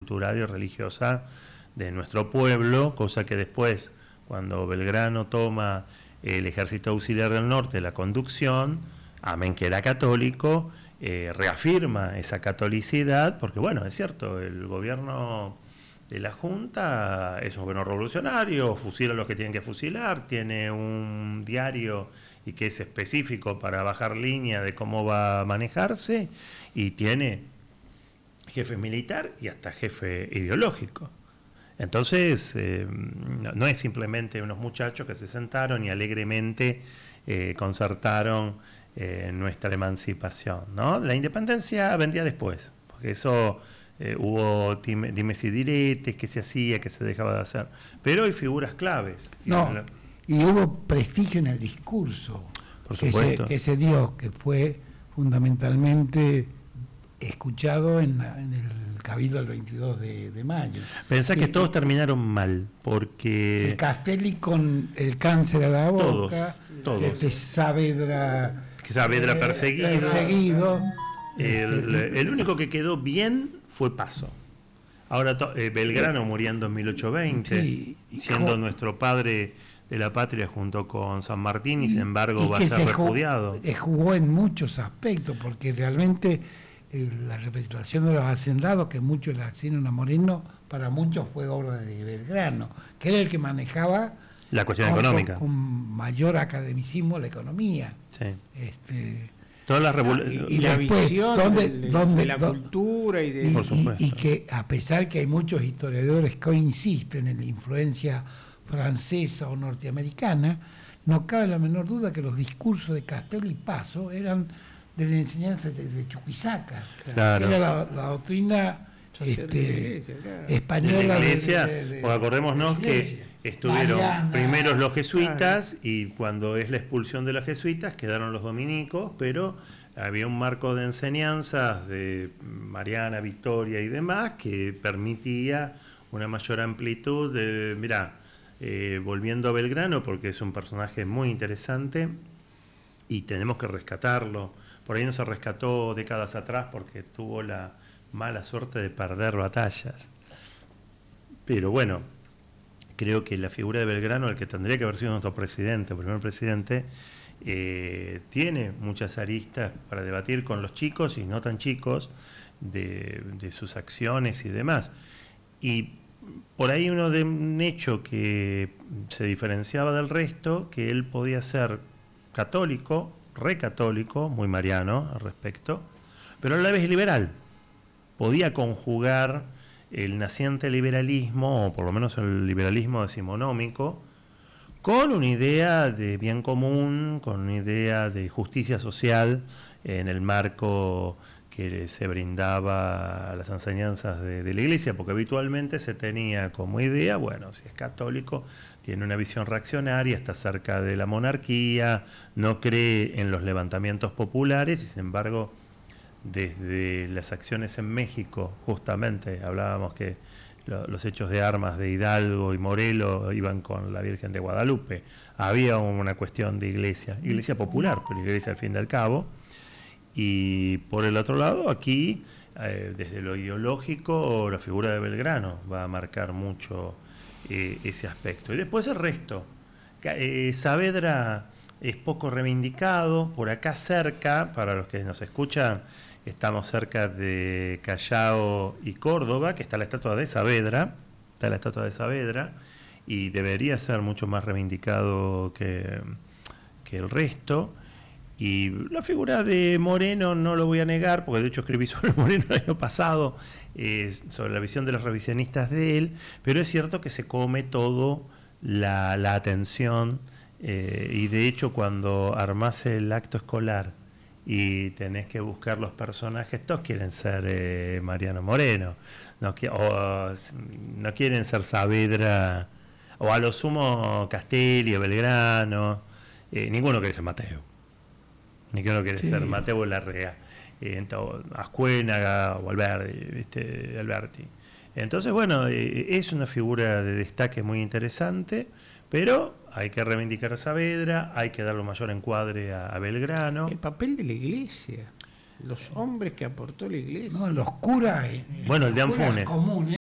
cultural y religiosa de nuestro pueblo, cosa que después, cuando Belgrano toma el Ejército Auxiliar del Norte, la conducción, amén que era católico, reafirma esa catolicidad, porque bueno, es cierto, el gobierno de la Junta es un gobierno revolucionario, fusila a los que tienen que fusilar, tiene un diario y que es específico para bajar línea de cómo va a manejarse, y tiene jefe militar y hasta jefe ideológico. Entonces, no es simplemente unos muchachos que se sentaron y alegremente concertaron nuestra emancipación, ¿no? La independencia vendría después, porque eso hubo dimes y diretes, que se hacía, que se dejaba de hacer. Pero hay figuras claves. Y hubo prestigio en el discurso por supuesto, que se dio, que fue fundamentalmente escuchado en el Cabildo del 22 de mayo. Pensá que todos terminaron mal, porque... Castelli con el cáncer a la boca, todos. Saavedra perseguido. El único que quedó bien fue Paso. Ahora Belgrano muriendo en 1820, siendo nuestro padre de la patria junto con San Martín, y sin embargo va a ser repudiado. Jugó en muchos aspectos, porque realmente la representación de los hacendados, que muchos le hacían a Moreno, para muchos fue obra de Belgrano, que era el que manejaba la cuestión económica con mayor academicismo la economía. Sí. Todas las y la después, visión de la cultura y que a pesar que hay muchos historiadores que insisten en la influencia francesa o norteamericana, no cabe la menor duda que los discursos de Castelli y Paso eran de la enseñanza de Chuquisaca, claro. Era la doctrina española de la Iglesia. O acordémonos que estuvieron primero los jesuitas, y cuando es la expulsión de los jesuitas quedaron los dominicos, pero había un marco de enseñanzas de Mariana, Victoria y demás que permitía una mayor amplitud. Volviendo a Belgrano, porque es un personaje muy interesante y tenemos que rescatarlo. Por ahí no se rescató décadas atrás porque tuvo la mala suerte de perder batallas. Pero bueno, creo que la figura de Belgrano, el que tendría que haber sido nuestro presidente, el primer presidente, tiene muchas aristas para debatir con los chicos y no tan chicos de sus acciones y demás. Y por ahí un hecho que se diferenciaba del resto, que él podía ser católico, recatólico, muy mariano al respecto, pero a la vez liberal. Podía conjugar el naciente liberalismo, o por lo menos el liberalismo decimonómico, con una idea de bien común, con una idea de justicia social en el marco que se brindaba a las enseñanzas de la Iglesia, porque habitualmente se tenía como idea, bueno, si es católico, tiene una visión reaccionaria, está cerca de la monarquía, no cree en los levantamientos populares, y sin embargo, desde las acciones en México, justamente, hablábamos que los hechos de armas de Hidalgo y Morelos iban con la Virgen de Guadalupe, había una cuestión de iglesia popular, pero iglesia al fin y al cabo. Y por el otro lado, aquí, desde lo ideológico, la figura de Belgrano va a marcar mucho ese aspecto. Y después el resto. Saavedra es poco reivindicado. Por acá cerca, para los que nos escuchan, estamos cerca de Callao y Córdoba, que está la estatua de Saavedra. Y debería ser mucho más reivindicado que el resto. Y la figura de Moreno no lo voy a negar, porque de hecho escribí sobre Moreno el año pasado, sobre la visión de los revisionistas de él, pero es cierto que se come todo la atención, y de hecho cuando armás el acto escolar y tenés que buscar los personajes, todos quieren ser Mariano Moreno, no quieren ser Saavedra, o a lo sumo Castelli o Belgrano, ninguno quiere ser Mateo. Ni que no quiere ser Mateo Larrea, Ascuénaga o Alberti. Entonces, bueno, es una figura de destaque muy interesante, pero hay que reivindicar a Saavedra, hay que darle un mayor encuadre a Belgrano. El papel de la Iglesia, los hombres que aportó la Iglesia. No, los curas. Bueno, el de Anfunes. Comunes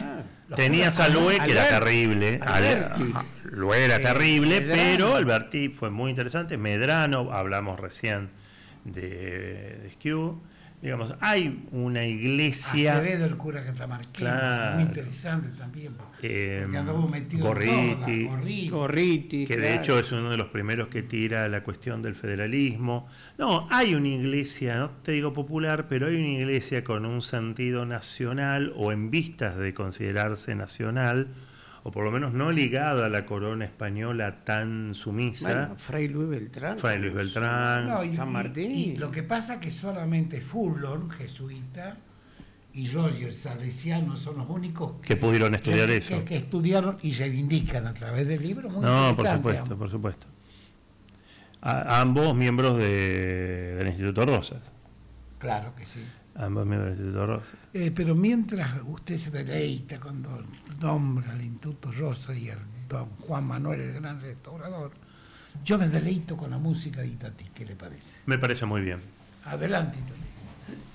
Tenía Salue, que era terrible, Alberti. lo era terrible, Medrano. pero Alberti fue muy interesante. Medrano, hablamos recién de Skew. Digamos, hay una iglesia. Acevedo, el cura catamarqueño, Claro. muy interesante también, porque anduvo metido Gorriti, en todas, Gorriti, que de claro. hecho es uno de los primeros que tira la cuestión del federalismo. No, hay una iglesia, no te digo popular, pero hay una iglesia con un sentido nacional o en vistas de considerarse nacional, o por lo menos no ligada a la corona española tan sumisa. Bueno, Fray Luis Beltrán. Fray Luis Beltrán. No, San Martín. y lo que pasa es que solamente Furlong, jesuita, y Roger, salesiano, son los únicos Que pudieron estudiar eso. que estudiaron y reivindican a través del libro. Muy No, por interesante, supuesto, ambos. por supuesto. Ambos miembros del Instituto Rosas. Claro que sí. Ambos miembros del Instituto Rosas. Pero mientras usted se deleita cuando nombra al Instituto Rosa y al don Juan Manuel, el gran restaurador, yo me deleito con la música de Itatí. ¿Qué le parece? Me parece muy bien. Adelante, Itatí.